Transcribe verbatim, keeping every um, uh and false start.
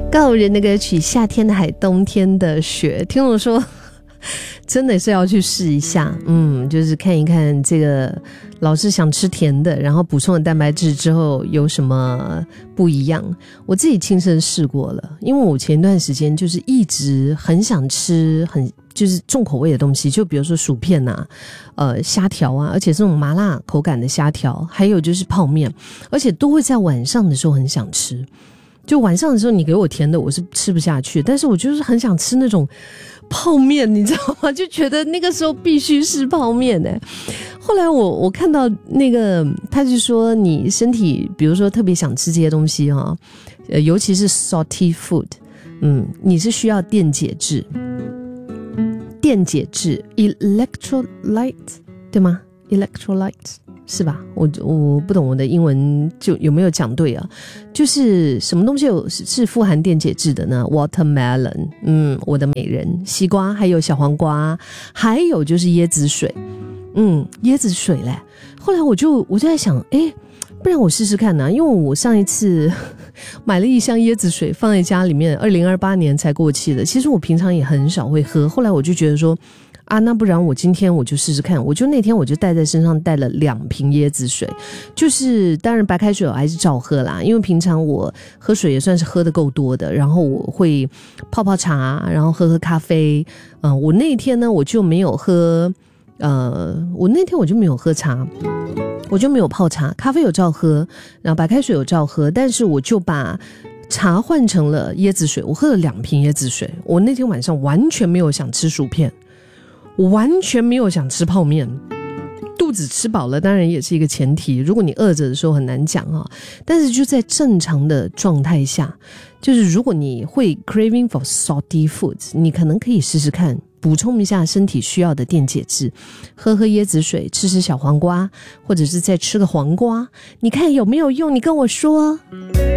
告人的歌曲，夏天的海，冬天的雪。听我说，真的是要去试一下，嗯，就是看一看这个老是想吃甜的，然后补充了蛋白质之后有什么不一样。我自己亲身试过了，因为我前段时间就是一直很想吃很就是重口味的东西，就比如说薯片啊，呃虾条啊，而且这种麻辣口感的虾条，还有就是泡面，而且都会在晚上的时候很想吃。就晚上的时候你给我甜的我是吃不下去，但是我就是很想吃那种泡面，你知道吗？就觉得那个时候必须是泡面欸。后来我我看到那个他就说你身体比如说特别想吃这些东西哈，呃，尤其是 salty food， 嗯，你是需要电解质，电解质 electrolyte 对吗？ electrolyte是吧？我我不懂我的英文就有没有讲对啊？就是什么东西有是富含电解质的呢 ？Watermelon， 嗯，我的美人，西瓜，还有小黄瓜，还有就是椰子水，嗯，椰子水嘞。后来我就我就在想，哎，不然我试试看呢、啊？因为我上一次买了一箱椰子水放在家里面，二零二八年才过期的。其实我平常也很少会喝，后来我就觉得说。啊，那不然我今天我就试试看，我就那天我就带在身上带了两瓶椰子水，就是当然白开水我还是照喝啦，因为平常我喝水也算是喝得够多的，然后我会泡泡茶，然后喝喝咖啡，嗯、呃，我那天呢我就没有喝，呃，我那天我就没有喝茶，我就没有泡茶，咖啡有照喝，然后白开水有照喝，但是我就把茶换成了椰子水，我喝了两瓶椰子水，我那天晚上完全没有想吃薯片。我完全没有想吃泡面，肚子吃饱了当然也是一个前提，如果你饿着的时候很难讲啊。但是就在正常的状态下，就是如果你会 craving for salty foods， 你可能可以试试看补充一下身体需要的电解质，喝喝椰子水，吃吃小黄瓜，或者是再吃个黄瓜，你看有没有用？你跟我说。